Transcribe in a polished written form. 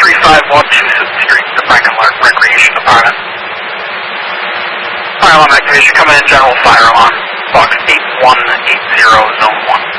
351 Massachusetts Street, the Frankenlark Recreation Department. Fire alarm activation coming in, general fire alarm. Box 8180, zone 1.